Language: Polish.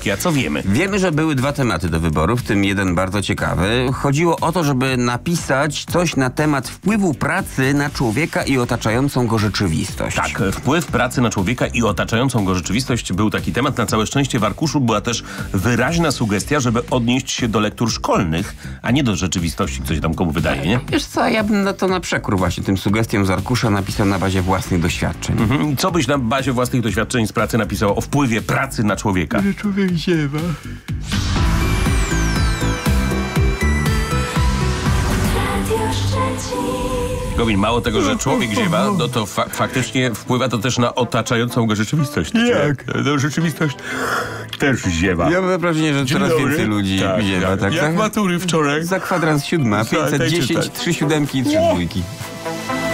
członki. A co wiemy? Wiemy, że były 2 tematy do wyboru, w tym jeden bardzo ciekawy. Chodziło o to, żeby napisać coś na temat wpływu pracy na człowieka i otaczającą go rzeczywistość. Tak, wpływ pracy na człowieka i otaczającą go rzeczywistość był taki temat. Na całe szczęście w arkuszu była też wyraźna sugestia, żeby odnieść się do lektur szkolnych, a nie do rzeczywistości, co się tam komu wydaje, nie? Wiesz co, ja bym to na przekór właśnie tym sugestiom z arkusza napisał na bazie własnych doświadczeń. I co byś na bazie własnych doświadczeń z pracy napisał o wpływie pracy na człowieka? Że człowiek ziewa. Gowin, mało tego, że człowiek ziewa, no to faktycznie wpływa to też na otaczającą go rzeczywistość. Jak? No, rzeczywistość też ziewa. Ja mam wrażenie, że coraz dobry. więcej ludzi ziewa. Tak, Jak matury wczoraj? Za kwadrans 7, Daj 510, czytać. 3 siódemki i 3 dwójki.